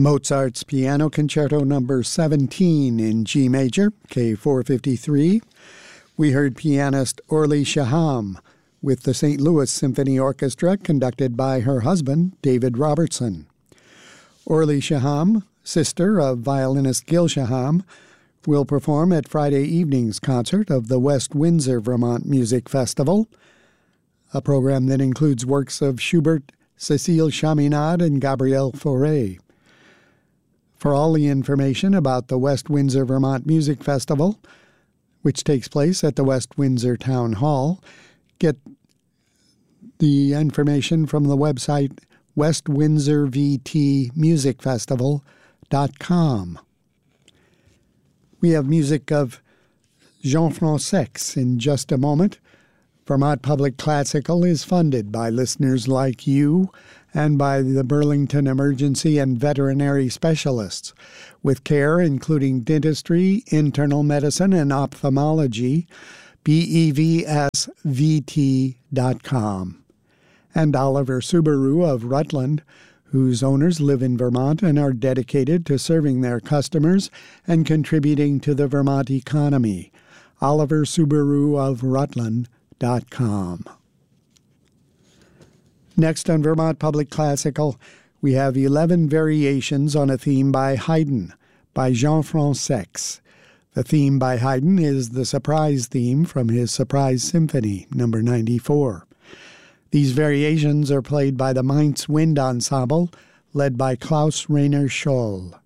Mozart's Piano Concerto No. 17 in G major, K453. We heard pianist Orly Shaham with the St. Louis Symphony Orchestra, conducted by her husband, David Robertson. Orly Shaham, sister of violinist Gil Shaham, will perform at Friday evening's concert of the West Windsor Vermont Music Festival, a program that includes works of Schubert, Cécile Chaminade, and Gabriel Fauré. For all the information about the West Windsor Vermont Music Festival, which takes place at the West Windsor Town Hall, get the information from the website westwindsorvtmusicfestival.com. We have music of Jean Francex in just a moment. Vermont Public Classical is funded by listeners like you and by the Burlington Emergency and Veterinary Specialists, with care including dentistry, internal medicine, and ophthalmology, bevsvt.com. And Oliver Subaru of Rutland, whose owners live in Vermont and are dedicated to serving their customers and contributing to the Vermont economy. Oliver Subaru of Rutland.com. Next on Vermont Public Classical, we have 11 variations on a theme by Haydn, by Jean Francex. The theme by Haydn is the surprise theme from his Surprise Symphony, No. 94. These variations are played by the Mainz Wind Ensemble, led by Klaus Rainer Scholl.